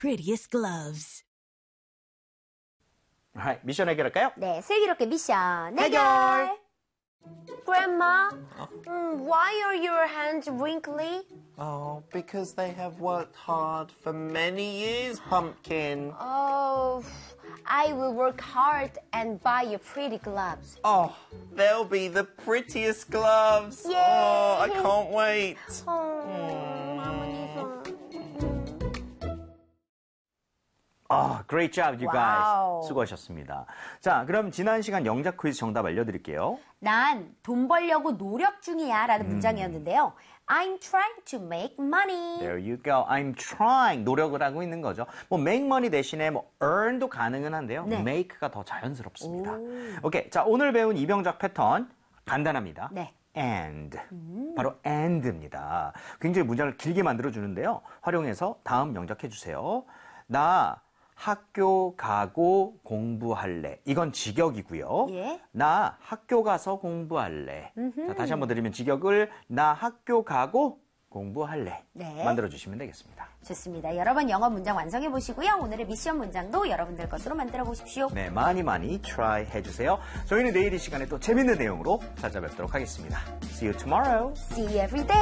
prettiest gloves. Alright, 미션 해결할까요? 네, 슬기롭게 미션 해결! Grandma, why are your hands wrinkly? Oh, because they have worked hard for many years, Pumpkin. Oh, I will work hard and buy you pretty gloves. Oh, they'll be the prettiest gloves. Yay. Oh, I can't wait. Great job, you 와우. guys. 수고하셨습니다. 자, 그럼 지난 시간 영작 퀴즈 정답 알려드릴게요. 난 돈 벌려고 노력 중이야 라는 문장이었는데요. I'm trying to make money. There you go. I'm trying. 노력을 하고 있는 거죠. 뭐 make money 대신에 뭐 earn도 가능은 한데요. 네. make가 더 자연스럽습니다. 오케이. 자, 오늘 배운 이병작 패턴 간단합니다. 네. and. 바로 and입니다. 굉장히 문장을 길게 만들어 주는데요. 활용해서 다음 영작해 주세요. 나 학교 가고 공부할래. 이건 직역이고요. 예. 나 학교 가서 공부할래. 자, 다시 한번 드리면 직역을 나 학교 가고 공부할래. 네. 만들어주시면 되겠습니다. 좋습니다. 여러 번 영어 문장 완성해 보시고요. 오늘의 미션 문장도 여러분들 것으로 만들어 보십시오. 네, 많이 try 해주세요. 저희는 내일 이 시간에 또 재밌는 내용으로 찾아뵙도록 하겠습니다. See you tomorrow. See you every day.